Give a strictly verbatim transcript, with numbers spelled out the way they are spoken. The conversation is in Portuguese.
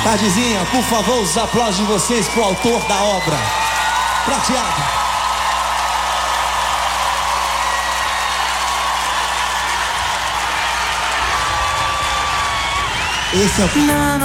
Tardezinha, por favor, os aplausos de vocês pro autor da obra, Prateado. Esse é o...